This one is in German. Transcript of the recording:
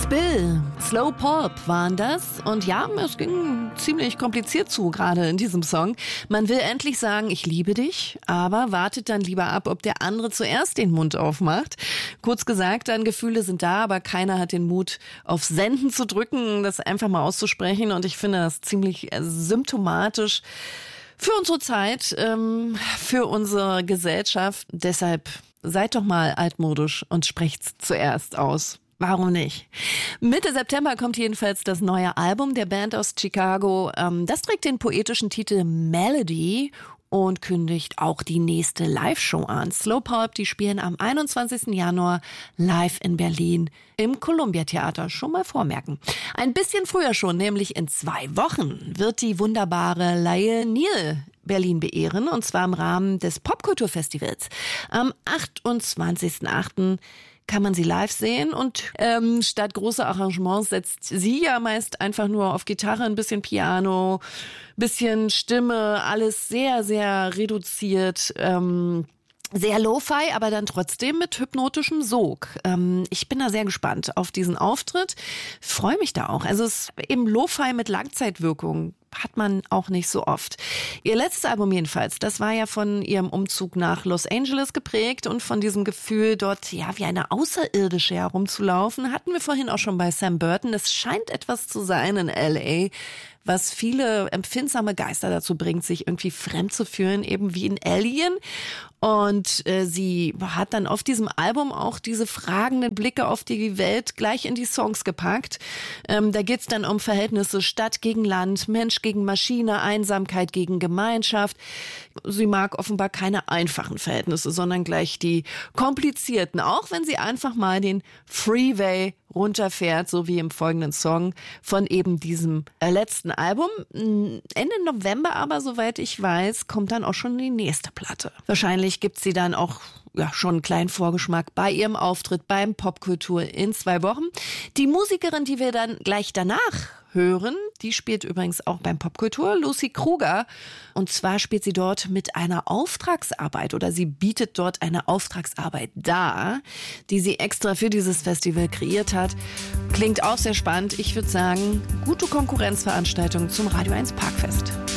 Bill, Slow Pulp waren das. Und ja, es ging ziemlich kompliziert zu, gerade in diesem Song. Man will endlich sagen, ich liebe dich, aber wartet dann lieber ab, ob der andere zuerst den Mund aufmacht. Kurz gesagt, dann Gefühle sind da, aber keiner hat den Mut, auf Senden zu drücken, das einfach mal auszusprechen. Und ich finde das ziemlich symptomatisch für unsere Zeit, für unsere Gesellschaft. Deshalb seid doch mal altmodisch und sprecht's zuerst aus. Warum nicht? Mitte September kommt jedenfalls das neue Album der Band aus Chicago. Das trägt den poetischen Titel Melody und kündigt auch die nächste Live-Show an. Slow Pulp, die spielen am 21. Januar live in Berlin im Columbia Theater. Schon mal vormerken. Ein bisschen früher schon, nämlich in 2 Wochen, wird die wunderbare Laie Neal Berlin beehren, und zwar im Rahmen des Popkulturfestivals. Am 28.08. kann man sie live sehen und statt großer Arrangements setzt sie ja meist einfach nur auf Gitarre, ein bisschen Piano, bisschen Stimme, alles sehr, sehr reduziert, sehr Lo-Fi, aber dann trotzdem mit hypnotischem Sog. Ich bin da sehr gespannt auf diesen Auftritt, freue mich da auch. Also es ist eben Lo-Fi mit Langzeitwirkung. Hat man auch nicht so oft. Ihr letztes Album jedenfalls, das war ja von ihrem Umzug nach Los Angeles geprägt und von diesem Gefühl, dort ja wie eine Außerirdische herumzulaufen. Hatten wir vorhin auch schon bei Sam Burton. Es scheint etwas zu sein in L.A., was viele empfindsame Geister dazu bringt, sich irgendwie fremd zu fühlen, eben wie ein Alien. Und sie hat dann auf diesem Album auch diese fragenden Blicke auf die Welt gleich in die Songs gepackt. Da geht's dann um Verhältnisse Stadt gegen Land, Mensch gegen Maschine, Einsamkeit gegen Gemeinschaft. Sie mag offenbar keine einfachen Verhältnisse, sondern gleich die komplizierten, auch wenn sie einfach mal den Freeway runterfährt, so wie im folgenden Song von eben diesem letzten Album. Ende November aber, soweit ich weiß, kommt dann auch schon die nächste Platte. Wahrscheinlich gibt sie dann auch schon einen kleinen Vorgeschmack bei ihrem Auftritt beim Popkultur in 2 Wochen. Die Musikerin, die wir dann gleich danach hören, die spielt übrigens auch beim Popkultur, Lucy Kruger. Und zwar spielt sie dort mit einer Auftragsarbeit oder sie bietet dort eine Auftragsarbeit dar, die sie extra für dieses Festival kreiert hat. Klingt auch sehr spannend. Ich würde sagen, gute Konkurrenzveranstaltung zum Radio 1 Parkfest.